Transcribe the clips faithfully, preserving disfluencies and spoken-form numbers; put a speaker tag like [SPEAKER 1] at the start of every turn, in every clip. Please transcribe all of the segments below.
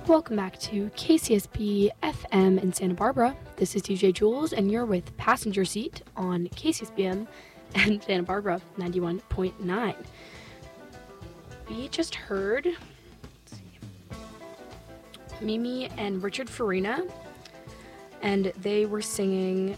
[SPEAKER 1] Welcome back to K C S B F M in Santa Barbara. This is D J Jules, and you're with Passenger Seat on K C S B M and Santa Barbara ninety-one point nine. We just heard let's see, Mimi and Richard Farina, and they were singing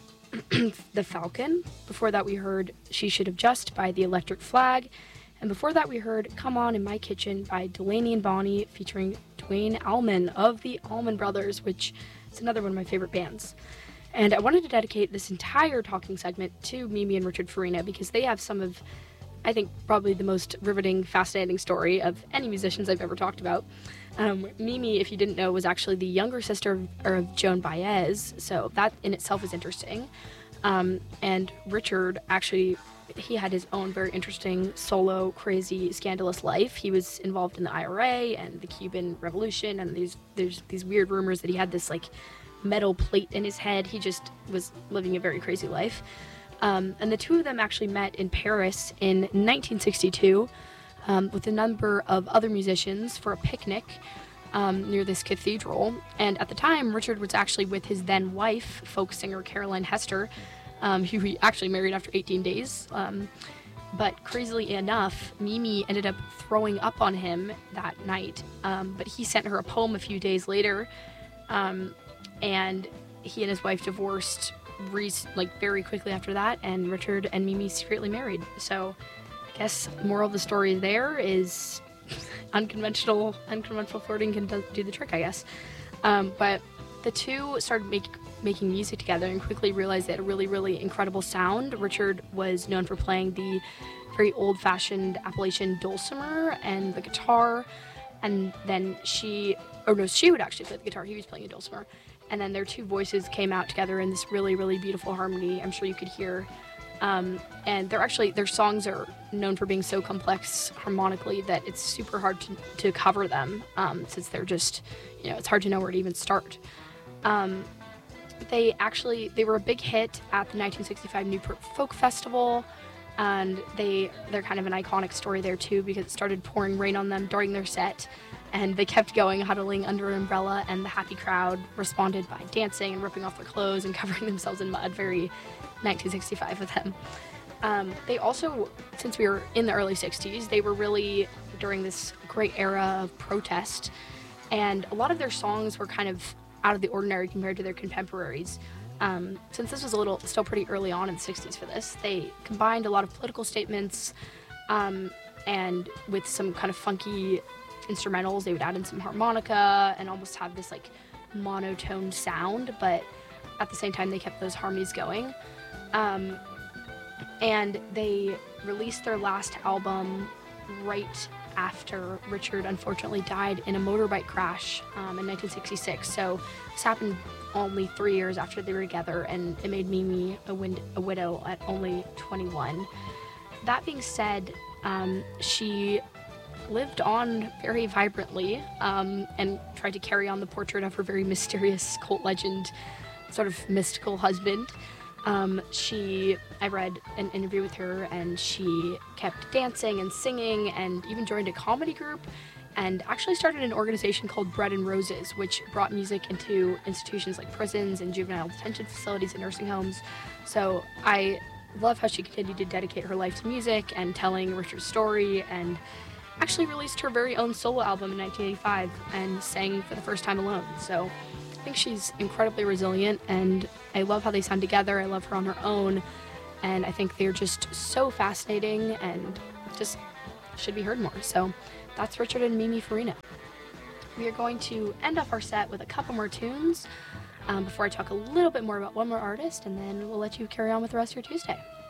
[SPEAKER 1] The Falcon. Before that, we heard She Should Have Just by The Electric Flag. And before that, we heard Come On in My Kitchen by Delaney and Bonnie featuring Dwayne Allman of the Allman Brothers, which is another one of my favorite bands. And I wanted to dedicate this entire talking segment to Mimi and Richard Farina because they have some of, I think, probably the most riveting, fascinating story of any musicians I've ever talked about. Um, Mimi, if you didn't know, was actually the younger sister of, of Joan Baez, so that in itself is interesting. Um, and Richard actually, he had his own very interesting, solo, crazy, scandalous life. He was involved in the I R A and the Cuban Revolution, and there's there's these weird rumors that he had this like metal plate in his head. He just was living a very crazy life. Um, and the two of them actually met in Paris in nineteen sixty-two um, with a number of other musicians for a picnic um, near this cathedral. And at the time, Richard was actually with his then wife, folk singer Caroline Hester, Um, who he actually married after eighteen days. Um, but crazily enough, Mimi ended up throwing up on him that night. Um, but he sent her a poem a few days later, um, and he and his wife divorced re- like very quickly after that, and Richard and Mimi secretly married. So I guess the moral of the story there is unconventional, unconventional flirting can do, do the trick, I guess. Um, but the two started making making music together and quickly realized they had a really, really incredible sound. Richard was known for playing the very old-fashioned Appalachian dulcimer and the guitar, and then she, or no, she would actually play the guitar, he was playing a dulcimer, and then their two voices came out together in this really, really beautiful harmony. I'm sure you could hear. Um, and they're actually, their songs are known for being so complex harmonically that it's super hard to, to cover them, um, since they're just, you know, it's hard to know where to even start. Um, They actually, they were a big hit at the nineteen sixty-five Newport Folk Festival, and they, they're kind of an iconic story there too because it started pouring rain on them during their set, and they kept going, huddling under an umbrella, and the happy crowd responded by dancing and ripping off their clothes and covering themselves in mud. Very nineteen sixty-five with them. Um, they also, since we were in the early sixties, they were really during this great era of protest, and a lot of their songs were kind of out of the ordinary compared to their contemporaries. Um, since this was a little, still pretty early on in the sixties for this, they combined a lot of political statements um, and with some kind of funky instrumentals. They would add in some harmonica and almost have this like monotone sound, but at the same time they kept those harmonies going. Um, and they released their last album right after Richard unfortunately died in a motorbike crash um, in nineteen sixty-six. So this happened only three years after they were together, and it made Mimi a, win- a widow at only twenty-one. That being said, um, she lived on very vibrantly um, and tried to carry on the portrait of her very mysterious cult legend, sort of mystical husband. Um, she, I read an interview with her, and she kept dancing and singing and even joined a comedy group and actually started an organization called Bread and Roses, which brought music into institutions like prisons and juvenile detention facilities and nursing homes. So I love how she continued to dedicate her life to music and telling Richard's story, and actually released her very own solo album in nineteen eighty-five and sang for the first time alone. So I think she's incredibly resilient, and I love how they sound together. I love her on her own, and I think they're just so fascinating and just should be heard more. So that's Richard and Mimi Farina. We are going to end off our set with a couple more tunes um, before I talk a little bit more about one more artist, and then we'll let you carry on with the rest of your Tuesday.